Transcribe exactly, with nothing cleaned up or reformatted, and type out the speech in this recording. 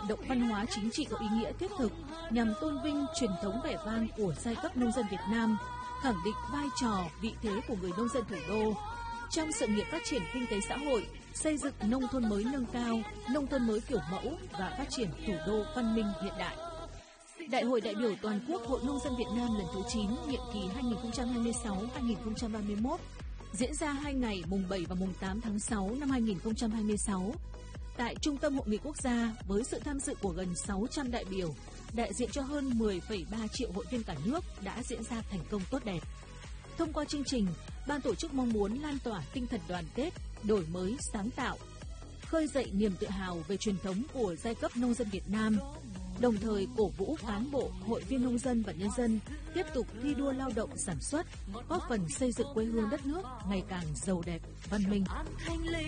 động văn hóa chính trị có ý nghĩa thiết thực nhằm tôn vinh truyền thống vẻ vang của giai cấp nông dân Việt Nam, khẳng định vai trò, vị thế của người nông dân thủ đô trong sự nghiệp phát triển kinh tế xã hội, xây dựng nông thôn mới nâng cao, nông thôn mới kiểu mẫu và phát triển thủ đô văn minh hiện đại. Đại hội đại biểu toàn quốc Hội Nông dân Việt Nam lần thứ chín, nhiệm kỳ hai nghìn không trăm hai mươi sáu đến hai nghìn không trăm ba mươi mốt, diễn ra hai ngày mùng bảy và mùng tám tháng sáu năm hai nghìn không trăm hai mươi sáu tại Trung tâm Hội nghị Quốc gia với sự tham dự của gần sáu trăm đại biểu, đại diện cho hơn mười phẩy ba triệu hội viên cả nước đã diễn ra thành công tốt đẹp. Thông qua chương trình, ban tổ chức mong muốn lan tỏa tinh thần đoàn kết, đổi mới, sáng tạo, khơi dậy niềm tự hào về truyền thống của giai cấp nông dân Việt Nam, đồng thời cổ vũ cán bộ, hội viên nông dân và nhân dân tiếp tục thi đua lao động sản xuất, góp phần xây dựng quê hương đất nước ngày càng giàu đẹp, văn minh.